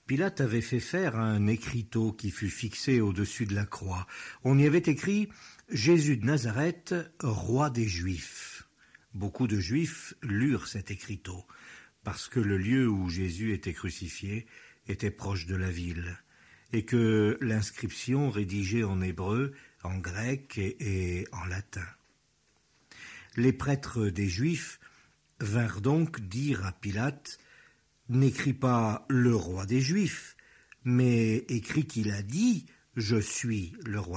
Pilate avait fait faire un écriteau qui fut fixé au-dessus de la croix. On y avait écrit « Jésus de Nazareth, roi des Juifs ». Beaucoup de Juifs lurent cet écriteau, parce que le lieu où Jésus était crucifié était proche de la ville, et que l'inscription rédigée en hébreu, en grec et en latin. Les prêtres des Juifs vinrent donc dire à Pilate « N'écris pas le roi des Juifs, mais écris qu'il a dit « Je suis le roi ».